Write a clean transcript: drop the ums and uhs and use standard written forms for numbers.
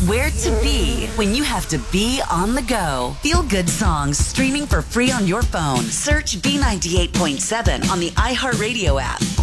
Where to be when you have to be on the go. Feel good songs streaming for free on your phone. Search B98.7 on the iHeartRadio app